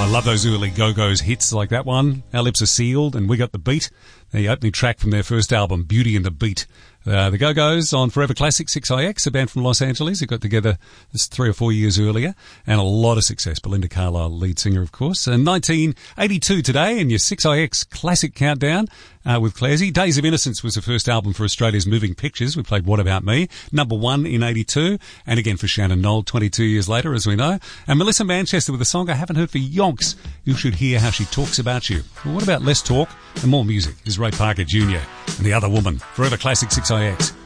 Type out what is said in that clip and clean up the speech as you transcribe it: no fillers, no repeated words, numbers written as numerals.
I love those early Go-Go's hits like that one, Our Lips Are Sealed and We Got the Beat, the opening track from their first album, Beauty and the Beat. The Go-Go's on Forever Classic 6IX, a band from Los Angeles who got together 3 or 4 years earlier, and a lot of success. Belinda Carlisle, lead singer, of course. And 1982 today, in your 6IX Classic Countdown with Clarsey. Days of Innocence was the first album for Australia's Moving Pictures. We played What About Me, number 1 in 82, and again for Shannon Noll 22 years later, as we know. And Melissa Manchester with a song I haven't heard for yonks. You should hear how she talks about you. Well, what about less talk and more music? Is Ray Parker Jr. and The Other Woman. Forever Classic 6IX.